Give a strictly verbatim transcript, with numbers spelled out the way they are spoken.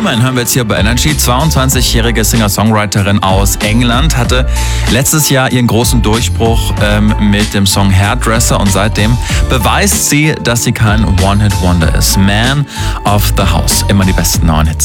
Newman hören wir jetzt hier bei Energy. zweiundzwanzigjährige Singer-Songwriterin aus England hatte letztes Jahr ihren großen Durchbruch ähm, mit dem Song Hairdresser und seitdem beweist sie, dass sie kein One-Hit-Wonder ist. Man of the House. Immer die besten neuen Hits.